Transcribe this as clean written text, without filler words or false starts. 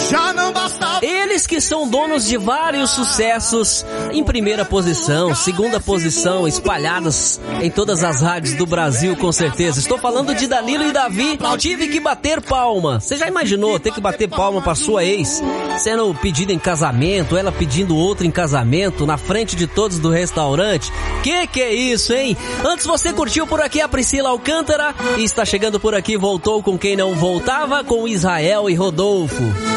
Já não bastava. Eles que são donos de vários sucessos em primeira posição, segunda posição, espalhados em todas as rádios do Brasil, com certeza. Estou falando de Danilo e Davi. Tive que bater palma. Você já imaginou ter que bater palma pra sua ex, sendo pedida em casamento, ela pedindo outro em casamento, na frente de todos do restaurante? Que é isso, hein? Antes você curtiu por aqui a Priscila Alcântara e está chegando por aqui, voltou com quem não voltava, com Israel e Rodolfo.